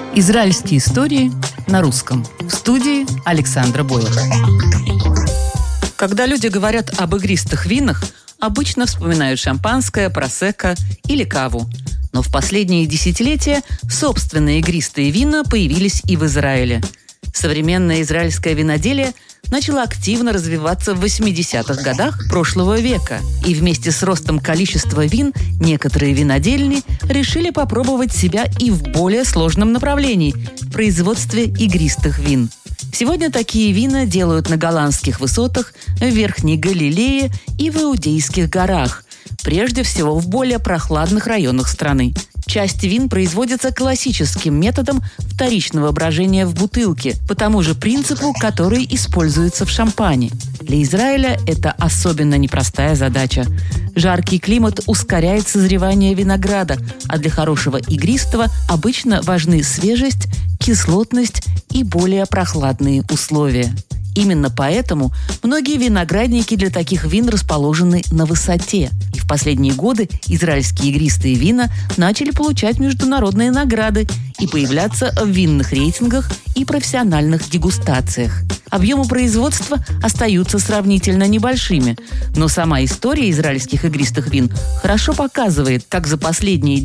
Израильские истории на русском. В студии Александра Боева. Когда люди говорят об игристых винах, обычно вспоминают шампанское, просекко или каву. Но в последние десятилетия собственные игристые вина появились и в Израиле. Современное израильское виноделие начало активно развиваться в 80-х годах прошлого века. И вместе с ростом количества вин некоторые винодельни решили попробовать себя и в более сложном направлении – производстве игристых вин. Сегодня такие вина делают на голландских высотах, в Верхней Галилее и в Иудейских горах, прежде всего в более прохладных районах страны. Часть вин производится классическим методом вторичного брожения в бутылке, по тому же принципу, который используется в шампане. Для Израиля это особенно непростая задача. Жаркий климат ускоряет созревание винограда, а для хорошего игристого обычно важны свежесть, кислотность и более прохладные условия. Именно поэтому многие виноградники для таких вин расположены на высоте. И в последние годы израильские игристые вина начали получать международные награды и появляться в винных рейтингах и профессиональных дегустациях. Объемы производства остаются сравнительно небольшими, но сама история израильских игристых вин хорошо показывает, как за последние